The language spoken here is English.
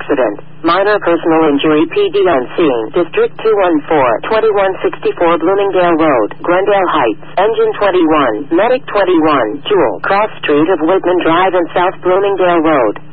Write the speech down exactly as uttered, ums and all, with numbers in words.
accident. Minor personal injury. P D on scene. District two one four, twenty-one sixty-four Bloomingdale Road, Glendale Heights. Engine twenty-one, Medic twenty-one, Jewel. Cross Street of Whitman Drive and South Bloomingdale Road.